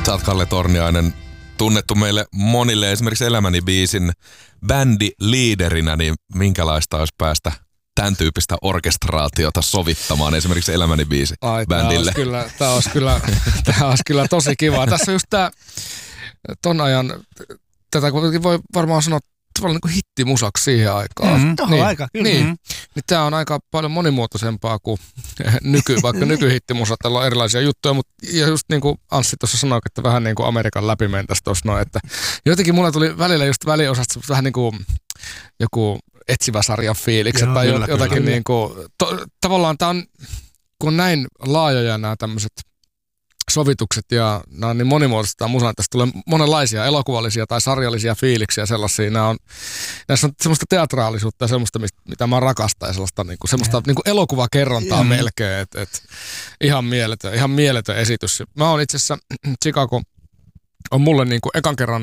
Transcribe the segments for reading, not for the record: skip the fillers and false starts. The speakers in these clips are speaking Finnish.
Sä oot Kalle Torniainen, tunnettu meille monille esimerkiksi Elämäni biisin bändiliiderinä, niin minkälaista olisi päästä tämän tyyppistä orkestraatiota sovittamaan esimerkiksi Elämäni biisi bändille? Tämä olisi kyllä tosi kiva. Tässä just ton ajan, tätä voi varmaan sanoa tavallaan niin kuin hittimusaksi siihen aikaan. Tuohon aika, kyllä. Niin tämä on aika paljon monimuotoisempaa kuin vaikka nykyhittimusat, on erilaisia juttuja, mutta ja just niin kuin Anssi tuossa sanoi, että vähän niin kuin Amerikan läpi mentäisi tuossa noin, että jotenkin mulla tuli välillä just väliosasta vähän niin kuin joku etsivä sarjan fiilikset tai jotakin niin kuin, tavallaan tämä on, kun on näin laajoja nämä tämmöiset sovitukset ja nämä on niin monimuotoista musaa, tästä tulee monenlaisia elokuvallisia tai sarjallisia fiiliksiä sellaisia. Näissä on semmoista teatraalisuutta ja semmoista, mitä mä rakastan ja sellaista semmoista elokuvakerrontaa melkein. Ihan mieletön esitys. Mä oon itse asiassa, Chicago on mulle niin kuin ekan kerran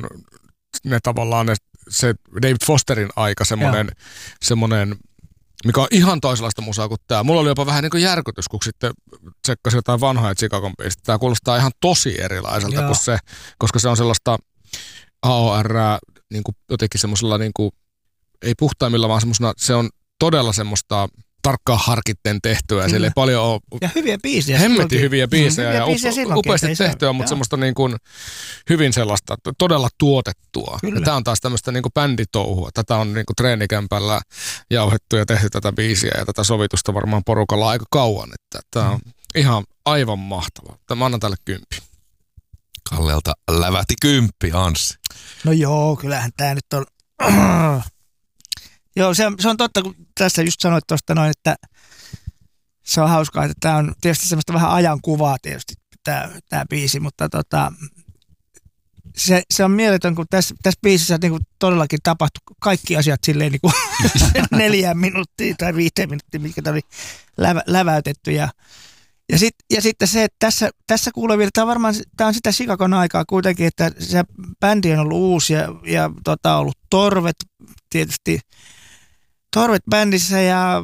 se David Fosterin aika semmoinen mikä on ihan toisenlaista musaa kuin tämä. Mulla oli jopa vähän niin kuin järkytys, kun sitten tsekkasin jotain vanhaa Chicagon biisistä. Tämä kuulostaa ihan tosi erilaiselta kuin se, koska se on sellaista AOR, niin kuin jotenkin semmoisella, niin kuin, ei puhtaimmilla, vaan semmoisena, se on todella semmoista tarkkaan harkitten tehtyä. Ja siellä ei paljon ole. Ja hyviä biisejä. Hemmetin hyviä biisejä ja upeasti tehtyä, mutta semmoista niin kuin hyvin sellaista todella tuotettua. Ja tämä on taas tämmöistä niin kuin bänditouhua. Tätä on niin kuin treenikämpällä jauhettu ja tehty tätä biisiä ja tätä sovitusta varmaan porukalla aika kauan. Että tämä on ihan aivan mahtavaa. Mä annan tälle 10. Kallelta lävähti 10, Anssi. No joo, kyllähän tämä nyt on. Joo, se on totta, kun tässä just sanoit tuosta noin, että se on hauskaa, että tämä on tietysti semmoista vähän ajankuvaa tietysti tämä biisi, mutta se on mieletön, kun tässä biisissä niin kuin todellakin tapahtui kaikki asiat silleen niin kuin 4 minuuttia tai 5 minuuttia, mitkä oli läväytetty ja sitten se, että tässä kuulee vielä, tämä on sitä Chicagon aikaa kuitenkin, että se bändi on ollut uusi ja ollut Torvet tietysti, Torvet bändissä ja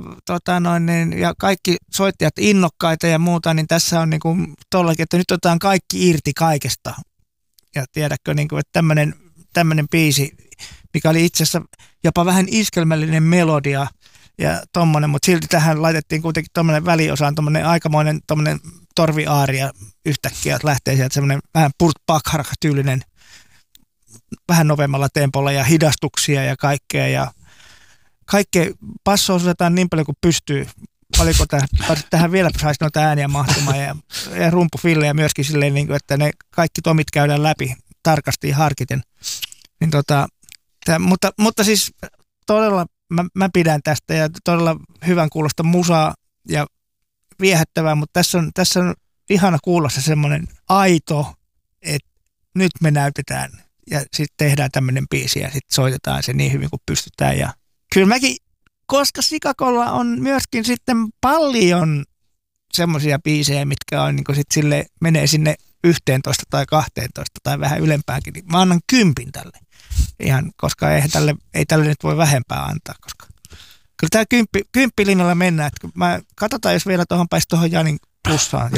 kaikki soittajat innokkaita ja muuta, niin tässä on niinku tollakin, että nyt otetaan kaikki irti kaikesta. Ja tiedätkö, niinku, että tämmöinen biisi, mikä oli itse asiassa jopa vähän iskelmällinen melodia ja tommonen, mutta silti tähän laitettiin kuitenkin tommonen väliosaan, tommonen aikamoinen tommonen torviaaria yhtäkkiä, että lähtee sieltä semmoinen vähän Burt Bacharach-tyylinen, vähän nopeammalla tempolla ja hidastuksia ja kaikkea ja kaikkea passoa osutetaan niin paljon kuin pystyy. Paljonko tähän vielä saisi noita ääniä mahtumaan ja rumpufillejä myöskin silleen, niin kuin, että ne kaikki tomit käydään läpi tarkasti ja harkiten. Niin mutta siis todella mä pidän tästä ja todella hyvän kuulosta musaa ja viehättävää, mutta tässä on ihana kuulla se semmoinen aito, että nyt me näytetään ja sitten tehdään tämmöinen biisi ja sitten soitetaan se niin hyvin kuin pystytään ja kyllä mäkin, koska Chicagolla on myöskin sitten paljon semmoisia biisejä, mitkä on niin kuin sit sille, menee sinne 11 tai 12 tai vähän ylempääkin, niin mä annan 10 tälle. Ihan, koska ei tälle nyt voi vähempää antaa, koska kyllä tämä 10 linjalla mennään. Katsotaan, jos vielä pääsi tuohon Janin plussaan.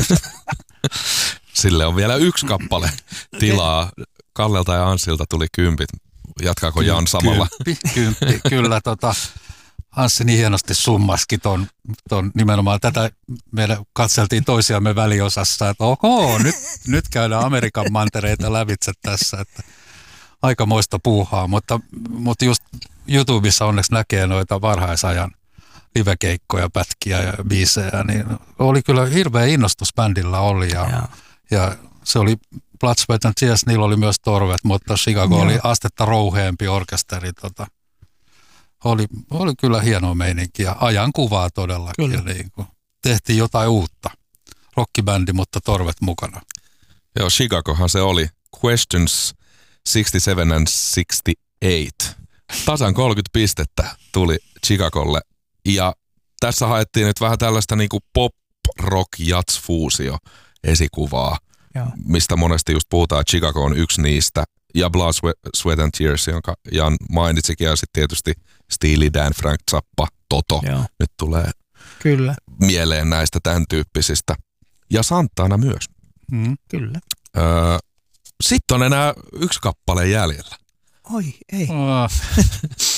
Sille on vielä 1 kappale tilaa. Kallelta ja Anssilta tuli 10. Jatkaako Jan samalla? 10, kyllä. Anssi niin hienosti summaskin ton nimenomaan tätä. Meidän katseltiin toisiamme väliosassa, että nyt käydään Amerikan mantereita lävitse tässä, että aikamoista puuhaa, mutta just YouTubessa onneksi näkee noita varhaisajan livekeikkoja, pätkiä ja biisejä, niin oli kyllä hirveä innostus bändillä oli ja se oli Blood, Sweat and Tears, niillä oli myös Torvet, mutta Chicago oli astetta rouheempi orkesteri. Oli kyllä hienoa meininkiä ja ajankuvaa todellakin. Niin tehtiin jotain uutta. Rockibändi, mutta Torvet mukana. Joo, Chicagohan se oli. Questions 67 and 68. Tasan 30 pistettä tuli Chicagolle. Ja tässä haettiin nyt vähän tällaista niinku pop-rock-jats-fuusio esikuvaa, mistä monesti just puhutaan. Chicago on yksi niistä. Ja Blood, Sweat and Tears, jonka Jan mainitsikin. Ja sitten tietysti Steely Dan, Frank Zappa, Toto. Nyt tulee mieleen näistä tämän tyyppisistä. Ja Santana myös. Kyllä. Sitten on enää yksi kappale jäljellä. Oi, ei.